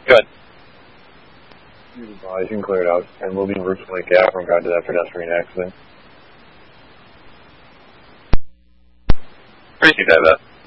Good. You can clear it out, and we'll be in route to Lake Gap in regard to that pedestrian accident. Appreciate that.